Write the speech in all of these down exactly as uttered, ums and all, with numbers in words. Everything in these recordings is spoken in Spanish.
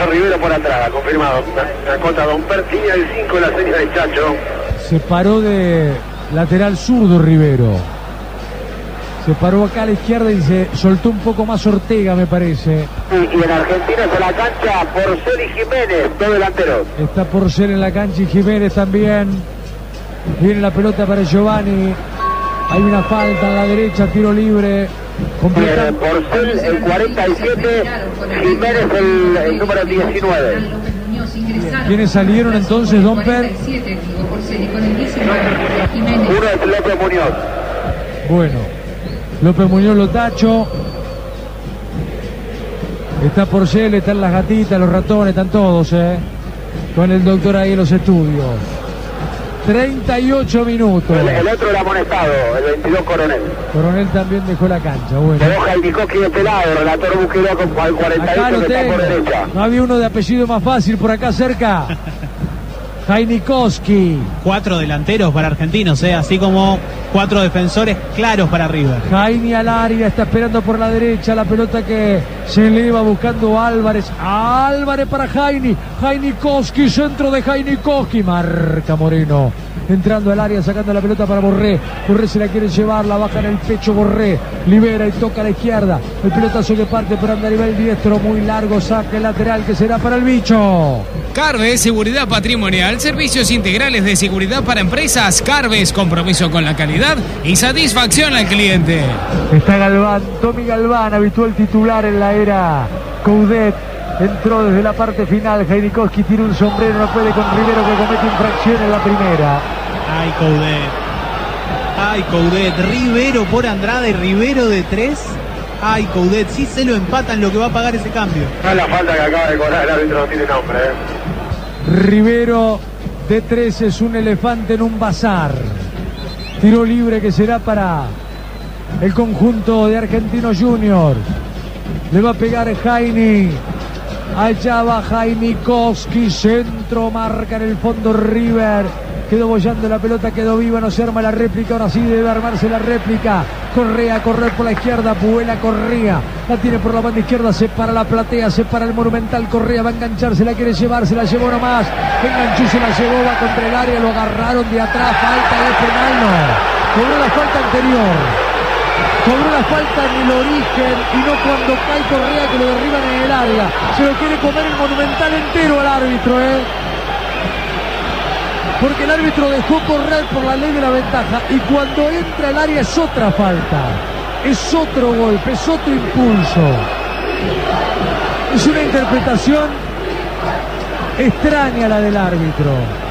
Pero Rivero por atrás, confirmado. La cota Don Per, línea del cinco, la seña de Chacho. Se paró de lateral zurdo Rivero. Se paró acá a la izquierda y se soltó un poco más Ortega, me parece. Y, y en Argentina se la cancha Porcel y Jiménez, dos delanteros. Está Porcel en la cancha y Jiménez también. Viene la pelota para Giovanni. Hay una falta a la derecha, tiro libre. Completa. Porcel el cuarenta y siete, Jiménez el, el número diecinueve. ¿Quiénes salieron entonces, Don Per? Uno es López Muñoz. Bueno, López Muñoz lo tacho. Está Porcel, están las gatitas, los ratones, están todos, ¿eh? Con el doctor ahí en los estudios. treinta y ocho minutos. El, el otro era amonestado, el veintidós Coronel. Coronel también dejó la cancha. Bueno. Quedó Jaimikoski de este lado, relator Busquero con al cuarenta y ocho que está por derecha. No había uno de apellido más fácil por acá cerca. Jaimikoski. Cuatro delanteros para argentinos, ¿eh? Así como cuatro defensores claros para River. Jaini al área, está esperando por la derecha la pelota que se eleva buscando a Álvarez. Álvarez para Jaini. Jaimikoski, centro de Jaimikoski. Marca Moreno. Entrando al área, sacando la pelota para Borré. Borré se la quiere llevar, la baja en el pecho Borré. Libera y toca a la izquierda. El pelotazo que parte por anda a nivel diestro. Muy largo, saque lateral que será para el bicho. Carves, seguridad patrimonial, servicios integrales de seguridad para empresas. Carves, compromiso con la calidad y satisfacción al cliente. Está Galván, Tommy Galván, habitual titular en la era Coudet. Entró desde la parte final, Jaimikoski tira un sombrero, no puede con Rivero que comete infracción en la primera. Ay, Coudet. Ay, Coudet. Rivero por Andrade y Rivero de tres. Ay, Coudet, si se lo empatan lo que va a pagar ese cambio. No es la falta que acaba de cobrar el árbitro, no tiene nombre, ¿eh? Rivero de tres es un elefante en un bazar. Tiro libre que será para el conjunto de Argentinos Juniors. Le va a pegar Jaini. Allá va Jaimikoski, centro, marca en el fondo River. Quedó bollando la pelota, quedó viva, no se arma la réplica, ahora sí debe armarse la réplica. Correa, correr por la izquierda, vuela Correa, la tiene por la banda izquierda, se para la platea, se para el Monumental, Correa va a enganchar, se la quiere llevar, se la llevó nomás, enganchó, se la llevó, va contra el área, lo agarraron de atrás, falta de penal, no, cobró la falta anterior. Cobró la falta en el origen y no cuando cae Correa que lo derriban en el área. Se lo quiere comer el Monumental entero al árbitro, ¿eh? Porque el árbitro dejó correr por la ley de la ventaja y cuando entra al área es otra falta. Es otro golpe, es otro impulso. Es una interpretación extraña la del árbitro.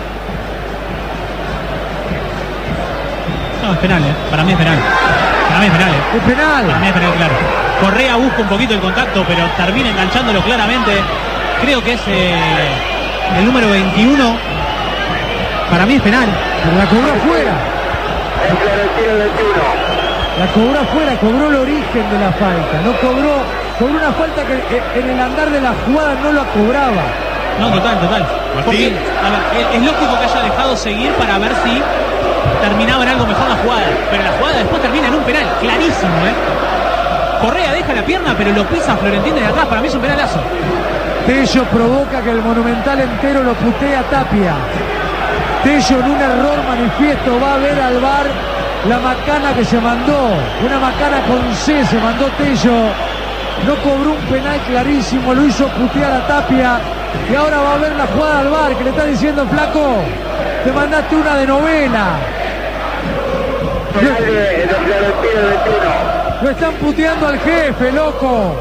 No, es penal, ¿eh? Para mí es penal. Para mí es penal, ¿eh? Es penal. Para mí es penal, claro. Correa busca un poquito el contacto, pero termina enganchándolo claramente. Creo que es eh, el número veintiuno. Para mí es penal. Pero la cobró afuera. Es Florentino veintiuno. La cobró afuera, cobró el origen de la falta. No cobró, cobró una falta que en el andar de la jugada no la cobraba. No, total, total. Porque, a ver, es lógico que haya dejado seguir para ver si terminaba en algo mejor la jugada, pero la jugada después termina en un penal, clarísimo, ¿eh? Correa deja la pierna, pero lo pisa Florentino de atrás, para mí es un penalazo. Tello provoca que el Monumental entero lo putea a Tapia. Tello en un error manifiesto va a ver al V A R la macana que se mandó, una macana con C se mandó Tello, no cobró un penal clarísimo, lo hizo putear a Tapia y ahora va a ver la jugada al V A R que le está diciendo flaco, te mandaste una de novela. Penal de, de Florentino veintiuno. Lo están puteando al jefe, loco.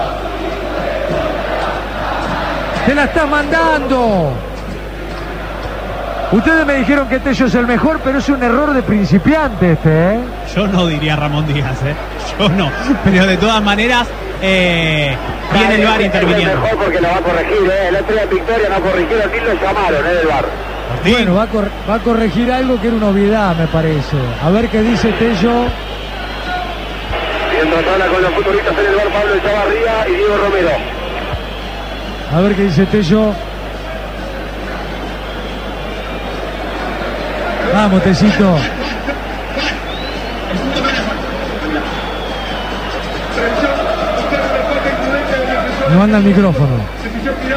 Te la estás mandando. Ustedes me dijeron que Tello es el mejor, pero es un error de principiante este, ¿eh? Yo no diría Ramón Díaz, ¿eh? Yo no. Pero de todas maneras, eh, viene el V A R interviniendo. Es mejor porque lo va a corregir, ¿eh? El otro día en Victoria no corrigieron, ni lo llamaron, ¿eh? Del V A R. Bueno, va a, cor va a corregir algo que era una obviedad, me parece. A ver qué dice Tello. Viendo tabla con los futbolistas en el V A R, Pablo Echavarría y Diego Romero. A ver qué dice Tello. Vamos, Tecito. No anda el micrófono.